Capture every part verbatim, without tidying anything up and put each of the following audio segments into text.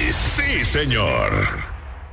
Morris. Sí, señor.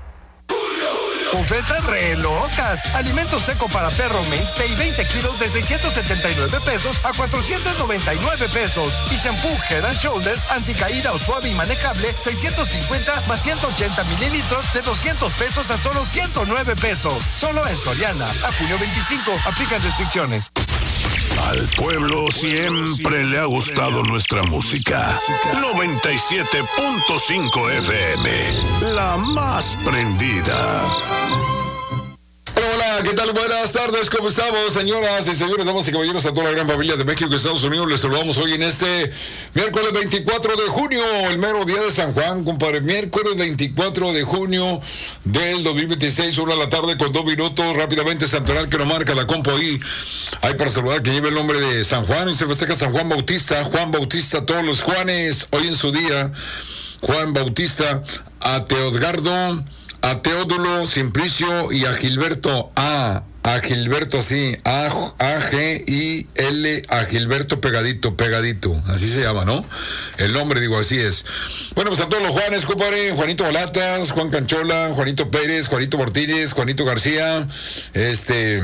Ofertas re locas. Alimento seco para perro Mainstay veinte kilos de seiscientos setenta y nueve pesos a cuatrocientos noventa y nueve pesos. Y shampoo Head and Shoulders anticaída o suave y manejable seiscientos cincuenta más ciento ochenta mililitros de doscientos pesos a solo ciento nueve pesos. Solo en Soriana. A junio veinticinco. Aplican restricciones. Al pueblo siempre le ha gustado nuestra música. noventa y siete punto cinco F M, la más prendida. Hola, ¿qué tal? Buenas tardes, ¿cómo estamos, señoras y señores, damas y caballeros, a toda la gran familia de México y Estados Unidos? Les saludamos hoy en este miércoles veinticuatro de junio, el mero día de San Juan, compadre. Miércoles veinticuatro de junio del dos mil veintiséis, una de la tarde con dos minutos. Rápidamente, santoral que nos marca la compo ahí. Hay para saludar que lleva el nombre de San Juan y se festeja San Juan Bautista. Juan Bautista, todos los Juanes, hoy en su día. Juan Bautista, a Teodgardo, a Teodulo, Simplicio y a Gilberto. A, a Gilberto, sí, A, A, G, I, L, a Gilberto pegadito, pegadito, así se llama, ¿no? El nombre, digo, así es. Bueno, pues a todos los Juanes, compadre, Juanito Balatas, Juan Canchola, Juanito Pérez, Juanito Martínez, Juanito García, este...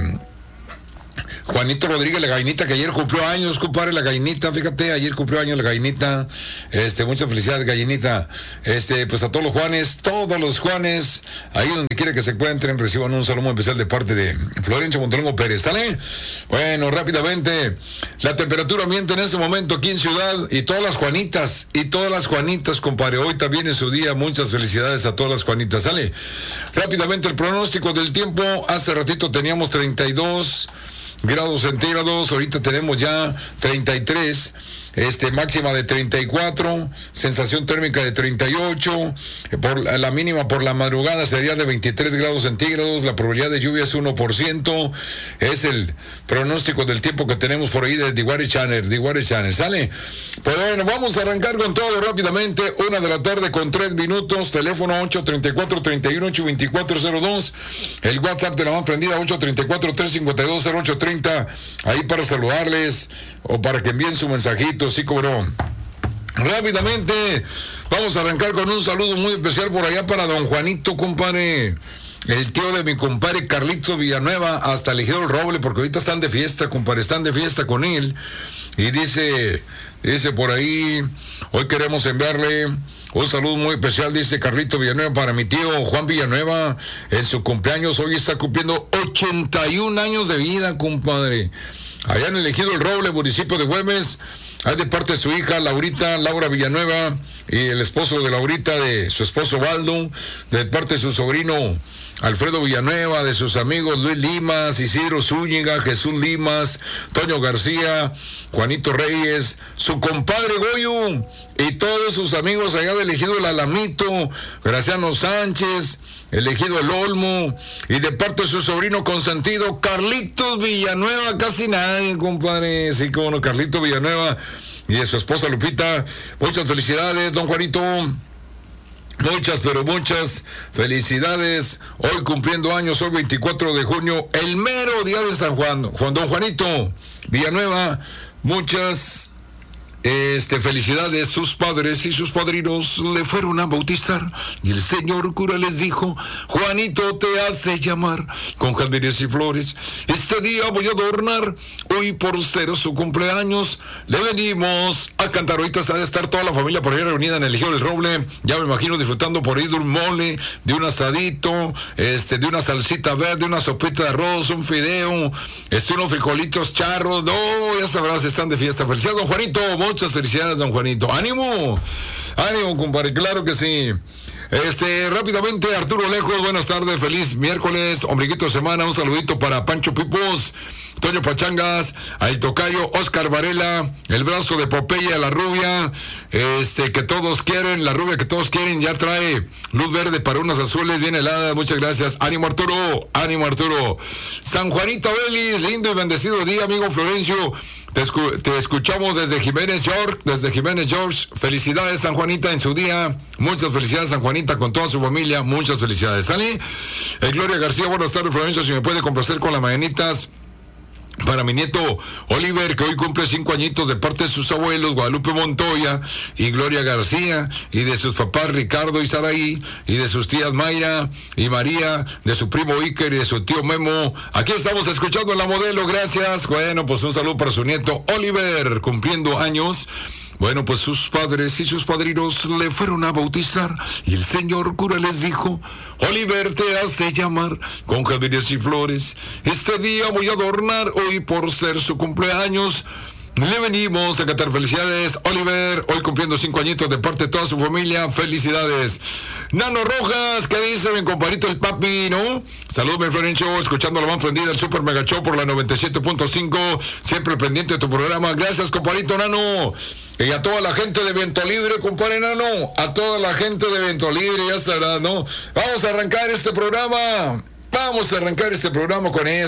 Juanito Rodríguez, la gallinita, que ayer cumplió años, compadre, la gallinita, fíjate, ayer cumplió años la gallinita, este, muchas felicidades, gallinita, este, pues a todos los Juanes, todos los Juanes, ahí donde quiera que se encuentren, reciban un saludo especial de parte de Florencio Montelongo Pérez, ¿sale? Bueno, rápidamente, la temperatura ambiente en este momento aquí en Ciudad, y todas las Juanitas, y todas las Juanitas, compadre, hoy también es su día, muchas felicidades a todas las Juanitas, ¿sale? Rápidamente, el pronóstico del tiempo, hace ratito teníamos treinta y dos grados centígrados, ahorita tenemos ya treinta y tres, este, máxima de treinta y cuatro, sensación térmica de treinta y ocho, por la mínima por la madrugada sería de veintitrés grados centígrados, la probabilidad de lluvia es uno por ciento, es el pronóstico del tiempo que tenemos por ahí de Diguare Channel, Diguare Channel, ¿sale? Pues bueno, vamos a arrancar con todo rápidamente, una de la tarde con tres minutos, teléfono ocho treinta y cuatro, treinta y uno, ocho veinticuatro cero dos, el WhatsApp de la más prendida ocho treinta y cuatro, trescientos cincuenta y dos, cero ocho treinta, ahí para saludarles o para que envíen su mensajito, sí, como no. Rápidamente, vamos a arrancar con un saludo muy especial por allá para don Juanito, compadre, el tío de mi compadre Carlito Villanueva, hasta Elegidor Roble, porque ahorita están de fiesta, compadre, están de fiesta con él, y dice, dice por ahí, hoy queremos enviarle un saludo muy especial, dice Carlito Villanueva, para mi tío Juan Villanueva, en su cumpleaños, hoy está cumpliendo ochenta y un años de vida, compadre, allá en Elegidor El Roble, municipio de Güemes. Hay de parte de su hija Laurita, Laura Villanueva, y el esposo de Laurita, de su esposo Waldo, de parte de su sobrino Alfredo Villanueva, de sus amigos Luis Limas, Isidro Zúñiga, Jesús Limas, Toño García, Juanito Reyes, su compadre Goyo, y todos sus amigos allá de Ejido El Alamito, Graciano Sánchez, Ejido El Olmo, y de parte de su sobrino consentido, Carlitos Villanueva, casi nadie, compadre, sí, como no, Carlitos Villanueva, y de su esposa Lupita, muchas felicidades, don Juanito. Muchas, pero muchas felicidades. Hoy cumpliendo años, hoy veinticuatro de junio, el mero día de San Juan. Juan Don Juanito Villanueva, muchas este, felicidades. Sus padres y sus padrinos le fueron a bautizar y el señor cura les dijo: Juanito te hace llamar con jazmines y flores. Este día voy a adornar, hoy por ser su cumpleaños le venimos a cantar. Ahorita está de estar toda la familia por ahí reunida en el Ejido del Roble, ya me imagino disfrutando por ahí de un mole, de un asadito, este, de una salsita verde, una sopita de arroz, un fideo, este, unos frijolitos charros. No, ya sabrás, están de fiesta. Felicidades, don Juanito. Muchas felicidades, don Juanito. ¡Ánimo! ¡Ánimo, compadre! Claro que sí. Este, rápidamente, Arturo Lejos, buenas tardes, feliz miércoles, ombliguito de semana, un saludito para Pancho Pipos, Toño Pachangas, al tocayo Oscar Varela, el brazo de Popeye, la rubia, este, que todos quieren, la rubia que todos quieren, ya trae luz verde para unas azules, bien heladas, muchas gracias. Ánimo, Arturo, ánimo, Arturo. San Juanito Belis, lindo y bendecido día, amigo Florencio. Te, escu- te escuchamos desde Jiménez George, desde Jiménez George. Felicidades, San Juanita, en su día. Muchas felicidades, San Juanita, con toda su familia. Muchas felicidades. ¿Sale? Eh, Gloria García, buenas tardes, Florencio. Si me puede complacer con las mañanitas Para mi nieto Oliver, que hoy cumple cinco añitos, de parte de sus abuelos Guadalupe Montoya y Gloria García, y de sus papás Ricardo y Saraí, y de sus tías Mayra y María, de su primo Iker y de su tío Memo. Aquí estamos escuchando a la modelo, gracias. Bueno, pues un saludo para su nieto Oliver, cumpliendo años. Bueno, pues sus padres y sus padrinos le fueron a bautizar y el señor cura les dijo: Oliver, te has de llamar con jardines y flores. Este día voy a adornar hoy por ser su cumpleaños. Le venimos a cantar felicidades, Oliver, hoy cumpliendo cinco añitos de parte de toda su familia. Felicidades. Nano Rojas, ¿qué dice mi compadrito el papi, no? Saludos, mi Florencio, escuchando la más prendida, el Super Mega Show por la noventa y siete punto cinco, siempre pendiente de tu programa. Gracias, compadrito Nano. Y a toda la gente de Viento Libre, compadre Nano, a toda la gente de Viento Libre, ya estará, ¿no? Vamos a arrancar este programa. Vamos a arrancar este programa con eso.